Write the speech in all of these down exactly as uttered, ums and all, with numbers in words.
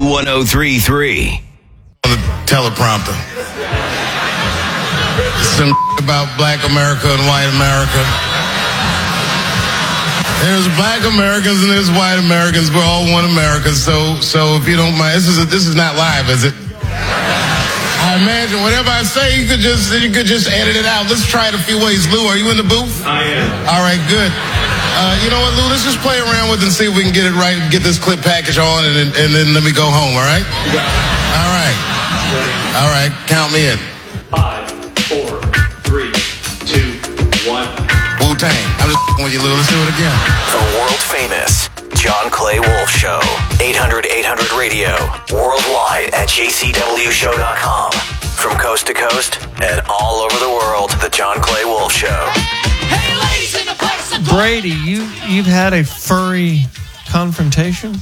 one oh three point three. The teleprompter. Some about black America and white America. There's black Americans and there's white Americans. We're all one America. So, so if you don't mind, this is a, this is not live, is it? I imagine whatever I say, you could just you could just edit it out. Let's try it a few ways. Lou, are you in the booth? I am. All right, good. Uh, you know what, Lou? Let's just play around with it and see if we can get it right and get this clip package on, and, and then let me go home. All right? All right. All right. Count me in. Five, four, three, two, one. Wu-Tang. I'm just with you, Lou. Let's do it again. The world famous John Clay Wolf Show. eight hundred eight hundred radio. Worldwide at j c w show dot com. From coast to coast and all over the world, the John Clay Wolf Show. Hey, ladies in the place of Brady, you, you've had a furry confrontation?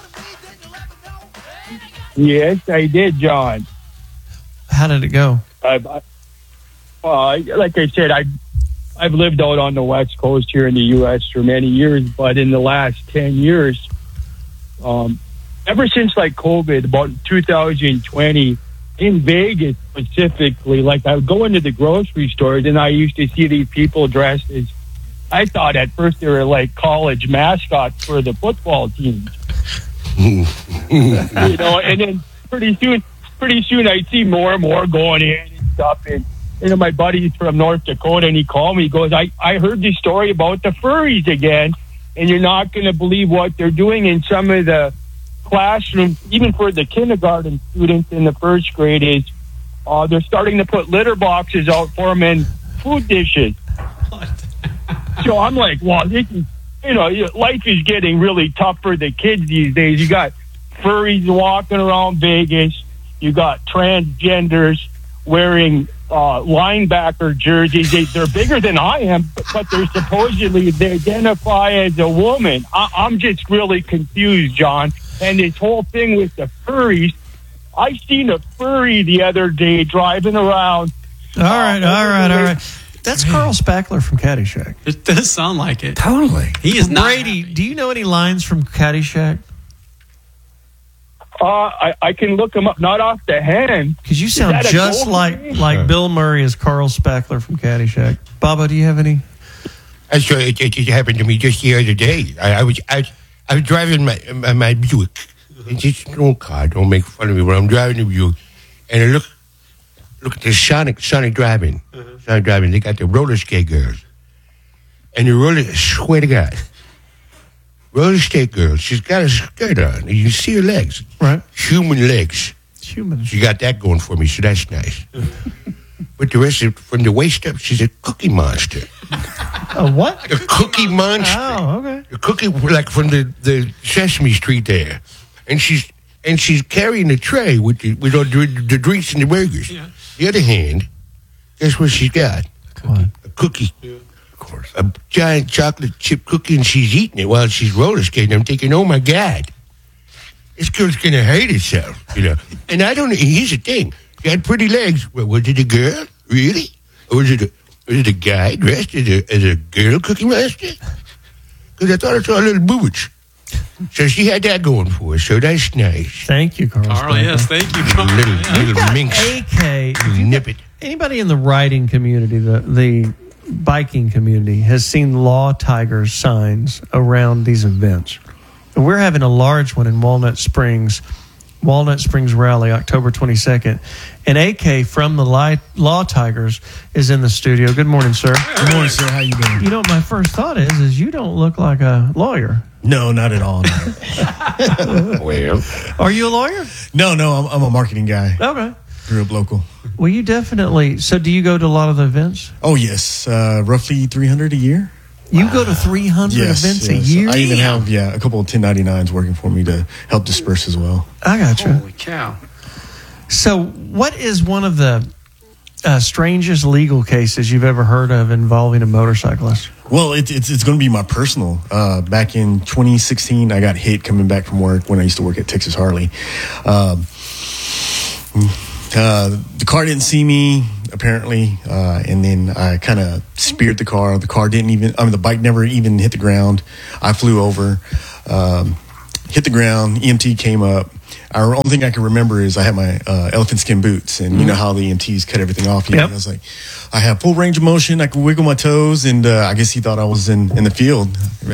Yes, I did, John. How did it go? I, I, uh, like I said, I, I've lived out on the West Coast here in the U S for many years, but in the last ten years, um, ever since like COVID, about two thousand twenty, in Vegas specifically, like I would go into the grocery stores and I used to see these people dressed as, I thought at first they were like college mascots for the football teams. You know, and then pretty soon, pretty soon I'd see more and more going in and stuff. And, you know, my buddy's from North Dakota and he called me, he goes, I, I heard this story about the furries again, and you're not going to believe what they're doing in some of the classrooms, even for the kindergarten students in the first grade, is uh, they're starting to put litter boxes out for them in food dishes. So I'm like, well, this is, you know, life is getting really tough for the kids these days. You got furries walking around Vegas. You got transgenders wearing uh, linebacker jerseys. They, they're bigger than I am, but they're supposedly, they identify as a woman. I, I'm just really confused, John. And this whole thing with the furries, I seen a furry the other day driving around. All right, uh, all right, all right. That's Carl Spackler from Caddyshack. It does sound like it. Totally. He is not. Brady, do you know any lines from Caddyshack? Uh, I, I can look him up, not off the hand. Because you sound that a just gold like thing? like Bill Murray as Carl Spackler from Caddyshack. Baba, do you have any? That's what it, it, it happened to me just the other day. I, I was I, I was driving my my, my Buick. And just no car, don't make fun of me when I'm driving the Buick. And I look look at the Sonic Sonic driving. Uh-huh. Sonic driving, they got the roller skate girls. And the roller, swear to God, roller skate girl, she's got a skirt on. And you can see her legs. Right. Human legs. Human. She got that going for me, so that's nice. But the rest of from the waist up, she's a cookie monster. A what? A cookie monster. Oh, okay. A cookie, like from the, the Sesame Street there. And she's and she's carrying the tray with the, with all the, the drinks and the burgers. Yeah. The other hand, guess what she's got? A cookie. A cookie. Yeah. Of course. A giant chocolate chip cookie, and she's eating it while she's roller skating. I'm thinking, oh, my God. This girl's going to hate herself, you know. And I don't know. Here's the thing. She had pretty legs. Well, was it a girl? Really? Or was it a, was it a guy dressed as a, as a girl cookie master? Because I thought I saw a little boobage. So she had that going for her, so that's nice. Thank you, Carl. Carl, yes, thank you, Carl. Little, Yeah. little minx. A K. Little nippet. Anybody in the riding community, the the biking community, has seen law tigers signs around these events. And we're having a large one in Walnut Springs, Walnut Springs Rally, October twenty-second. And A K from the Li- Law Tigers is in the studio. Good morning, sir. Good morning, sir. How you doing? You know what my first thought is, is you don't look like a lawyer. No, not at all. No, Well, Are you a lawyer? no, no I'm, I'm a marketing guy. Okay. Grew up local. Well, you definitely, so do you go to a lot of the events? Oh, yes. Uh, roughly three hundred a year. You go to three hundred Yes, events yes. a year? I even have, yeah, a couple of ten ninety-nines working for me to help disperse as well. I got you. Holy cow. So, what is one of the uh, strangest legal cases you've ever heard of involving a motorcyclist? Well, it, it's it's going to be my personal. Uh, back in twenty sixteen, I got hit coming back from work when I used to work at Texas Harley. Um, uh, the car didn't see me, apparently, uh, and then I kind of speared the car. The car didn't even, I mean, the bike never even hit the ground. I flew over, um, hit the ground. E M T came up. our only thing I can remember is I had my uh, elephant skin boots, and you know how the E M Ts cut everything off. You Yep. know? I was like, I have full range of motion. I can wiggle my toes, and uh, I guess he thought I was in, in the field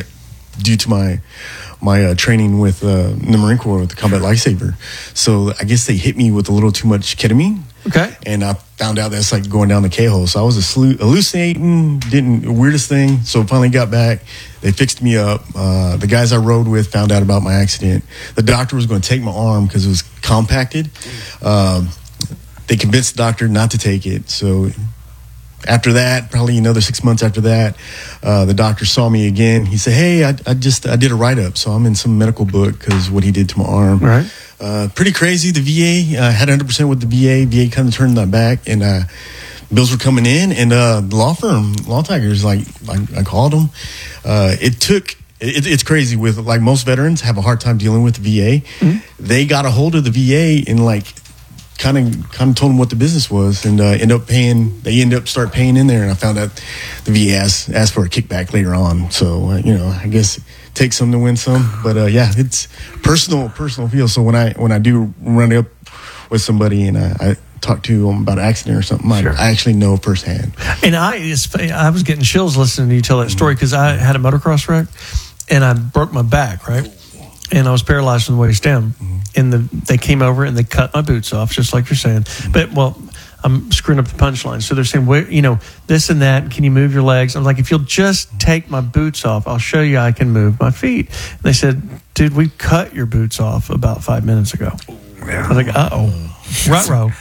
due to my my uh, training with uh, the Marine Corps with the Combat Lifesaver. So I guess they hit me with a little too much ketamine. Okay. And I found out that's like going down the K-hole. So I was aslu- hallucinating, didn't, weirdest thing. So finally got back. They fixed me up. Uh, the guys I rode with found out about my accident. The doctor was going to take my arm because it was compacted. Um, they convinced the doctor not to take it. So after that, probably another six months after that, uh, the doctor saw me again. He said, hey, I, I just, I did a write-up. So I'm in some medical book because what he did to my arm. Right. Uh, pretty crazy. The V A, I uh, had one hundred percent with the V A. V A kind of turned that back, and uh, bills were coming in. And uh, the law firm, Law Tigers, like, like I called them. Uh, it took, it, it's crazy with, like, most veterans have a hard time dealing with the V A. Mm-hmm. They got a hold of the V A and, like, kind of kind of told them what the business was, and uh, end up paying. They end up start paying in there, and I found out the V A asked, asked for a kickback later on. So uh, you know, I guess take some to win some. But uh, yeah, it's personal personal feel. So when I when I do run up with somebody and I, I talk to them about an accident or something, Sure. I, I actually know firsthand. And I, it's, I was getting chills listening to you tell that story because I had a motocross wreck and I broke my back, right? And I was paralyzed from the waist down. Mm-hmm. And the, they came over and they cut my boots off, just like you're saying. Mm-hmm. But, well, I'm screwing up the punchline. So they're saying, well, you know, this and that. Can you move your legs? I'm like, if you'll just take my boots off, I'll show you I can move my feet. And they said, dude, we cut your boots off about five minutes ago. I was like, uh-oh. Ruh-roh.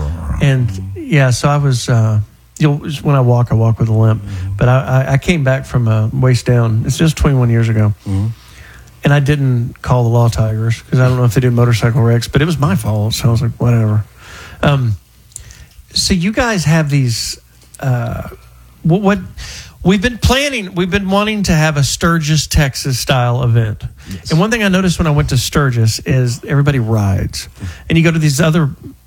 And, yeah, so I was... Uh, You'll, when I walk, I walk with a limp. Mm-hmm. But I, I, I came back from a waist down. It's just twenty-one years ago. Mm-hmm. And I didn't call the Law Tigers because I don't know if they do motorcycle wrecks, but it was my fault. So I was like, whatever. Um, so you guys have these, uh, what, what we've been planning, we've been wanting to have a Sturgis, Texas style event. Yes. And one thing I noticed when I went to Sturgis is everybody rides. And you go to these other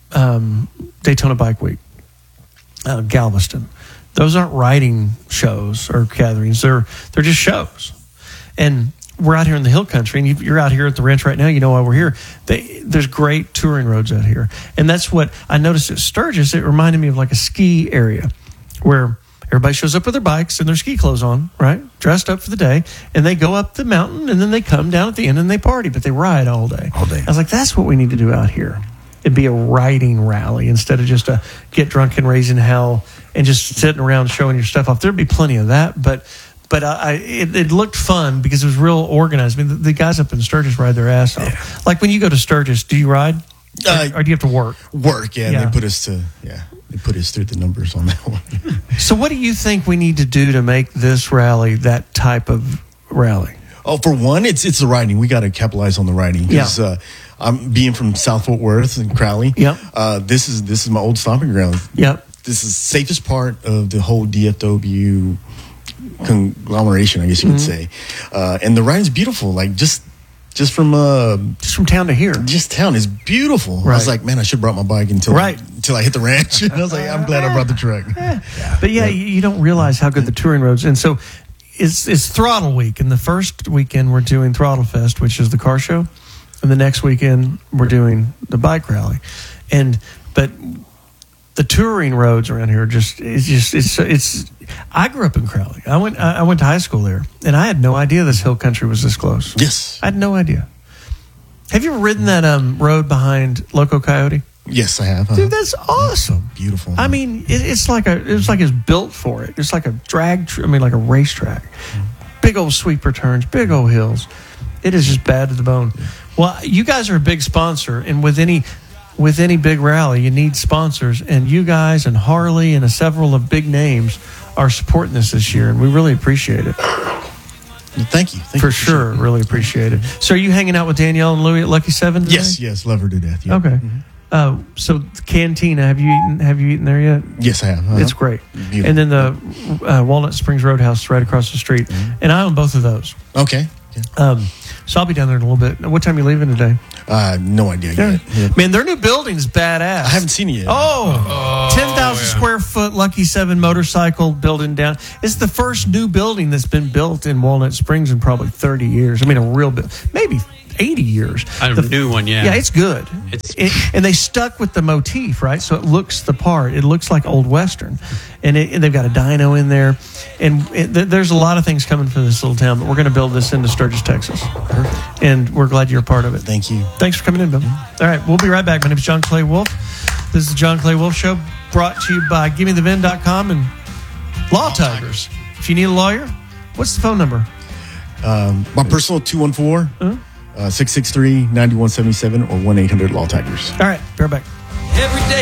um, Daytona Bike Week. Uh, Galveston. Those aren't riding shows or gatherings. They're they're just shows. And we're out here in the hill country, and you're out here at the ranch right now. You know why we're here. They, there's great touring roads out here. And that's what I noticed at Sturgis. It reminded me of like a ski area where everybody shows up with their bikes and their ski clothes on, right? Dressed up for the day. And they go up the mountain, and then they come down at the end and they party, but they ride all day. All day. I was like, that's what we need to do out here. It'd be a riding rally instead of just a get drunk and raising hell and just sitting around showing your stuff off. There'd be plenty of that, but but I, it, it looked fun because it was real organized. I mean, the, the guys up in Sturgis ride their ass off. Yeah. Like when you go to Sturgis, do you ride, Uh, or, or do you have to work? Work, yeah, Yeah. They put us to, yeah, they put us through the numbers on that one. So, what do you think we need to do to make this rally that type of rally? Oh, for one, it's it's the riding. We got to capitalize on the riding because Yeah. uh, I'm being from South Fort Worth and Crowley. Yep. Uh, this is this is my old stomping ground. Yep. This is the safest part of the whole D F W conglomeration, I guess you could Mm-hmm. say. Uh, and the riding's beautiful. Like just just from uh, Just from town to here. just town is beautiful. I Right. was like, man, I should have brought my bike until Right. until I hit the ranch. And I was like, I'm glad I brought the truck. But yeah, you, you don't realize how good the touring roads. And so it's it's Throttle Week, and the first weekend we're doing Throttle Fest, which is the car show, and the next weekend we're doing the bike rally. And but the touring roads around here are just it's just it's it's. I grew up in Crowley. I went I I went to high school there, and I had no idea this hill country was this close. Yes. I had no idea. Have you ever ridden that um, road behind Loco Coyote? Yes, I have. Dude, that's awesome. Beautiful. I mean, it, it's like a it's like it's built for it. It's like a drag. Tr- I mean, like a racetrack. Big old sweeper turns, big old hills. It is just bad to the bone. Well, you guys are a big sponsor, and with any with any big rally, you need sponsors. And you guys and Harley and a several of big names are supporting this this year, and we really appreciate it. Thank you. Thank For you. sure, really appreciate it. So, are you hanging out with Danielle and Louie at Lucky Seven today? Yes, yes, love her to death. Yeah. Okay. Mm-hmm. Uh, so the Cantina, have you eaten? Have you eaten there yet? Yes, I have. Uh-huh. It's great. Beautiful. And then the uh, Walnut Springs Roadhouse right across the street, Mm-hmm. and I own both of those. Okay. Yeah. Um, so I'll be down there in a little bit. What time are you leaving today? Uh, no idea yet. Yeah. Man, their new building's badass. I haven't seen it yet. Oh, ten thousand square foot Lucky Seven motorcycle building down. It's the first new building that's been built in Walnut Springs in probably thirty years. I mean, a real build. Maybe eighty years. A The- new one, yeah. Yeah, it's good. It's- It- and they stuck with the motif, right? So it looks the part. It looks like old Western. And, it, and they've got a dyno in there. And it, th- there's a lot of things coming for this little town, but we're going to build this into Sturgis, Texas. And we're glad you're a part of it. Thank you. Thanks for coming in, Bill. All right, we'll be right back. My name is John Clay Wolf. This is the John Clay Wolf Show, brought to you by Gimme The Vin dot com and Law Tigers. If you need a lawyer, what's the phone number? Um, my personal two one four, six six three, nine one seven seven or one eight hundred Law Tigers. All right, be right back. Every day